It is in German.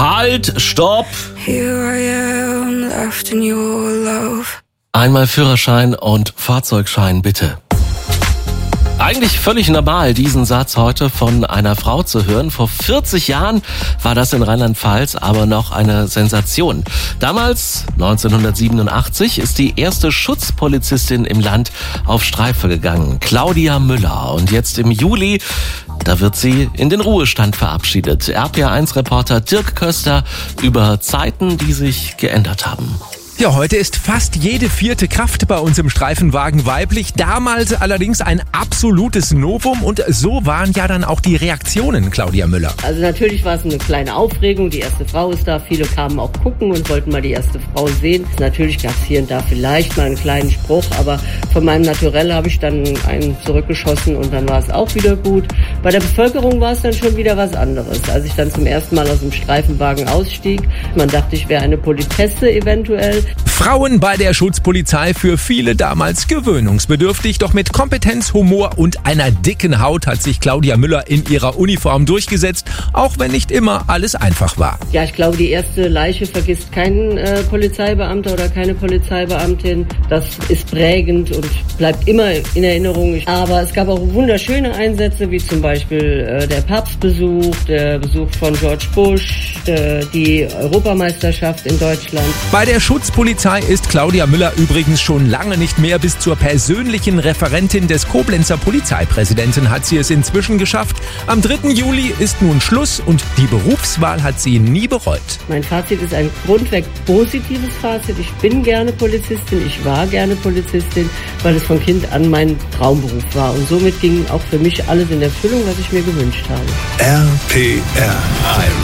Halt, stopp! Here I am, left in your love. Einmal Führerschein und Fahrzeugschein, bitte. Eigentlich völlig normal, diesen Satz heute von einer Frau zu hören. Vor 40 Jahren war das in Rheinland-Pfalz aber noch eine Sensation. Damals, 1987, ist die erste Schutzpolizistin im Land auf Streife gegangen, Claudia Müller. Und jetzt im Juli, da wird sie in den Ruhestand verabschiedet. RPA1-Reporter Dirk Köster über Zeiten, die sich geändert haben. Ja, heute ist fast jede 4. Kraft bei uns im Streifenwagen weiblich. Damals allerdings ein absolutes Novum und so waren ja dann auch die Reaktionen, Claudia Müller. Also natürlich war es eine kleine Aufregung. Die erste Frau ist da. Viele kamen auch gucken und wollten mal die erste Frau sehen. Natürlich gab es hier und da vielleicht mal einen kleinen Spruch, aber von meinem Naturell habe ich dann einen zurückgeschossen und dann war es auch wieder gut. Bei der Bevölkerung war es dann schon wieder was anderes. Als ich dann zum ersten Mal aus dem Streifenwagen ausstieg, man dachte, ich wäre eine Politesse eventuell. Frauen bei der Schutzpolizei, für viele damals gewöhnungsbedürftig, doch mit Kompetenz, Humor und einer dicken Haut hat sich Claudia Müller in ihrer Uniform durchgesetzt, auch wenn nicht immer alles einfach war. Ja, ich glaube, die erste Leiche vergisst kein Polizeibeamter oder keine Polizeibeamtin. Das ist prägend und bleibt immer in Erinnerung. Aber es gab auch wunderschöne Einsätze, wie zum Beispiel der Papstbesuch, der Besuch von George Bush, die Europameisterschaft in Deutschland. Bei der Schutzpolizei ist Claudia Müller übrigens schon lange nicht mehr. Bis zur persönlichen Referentin des Koblenzer Polizeipräsidenten hat sie es inzwischen geschafft. Am 3. Juli ist nun Schluss und die Berufswahl hat sie nie bereut. Mein Fazit ist ein grundweg positives Fazit. Ich bin gerne Polizistin, ich war gerne Polizistin, weil es von Kind an mein Traumberuf war. Und somit ging auch für mich alles in Erfüllung, was ich mir gewünscht habe. RPR1